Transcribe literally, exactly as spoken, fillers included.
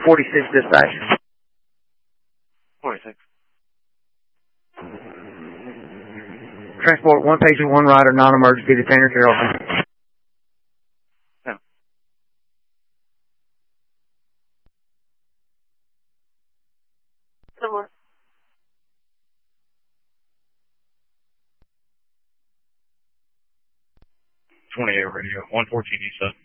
forty-six dispatch. forty-six. Transport one patient, one rider, non-emergency to Tanner Carrollton. Yeah. Someone. twenty-eight radio, one fourteen east side.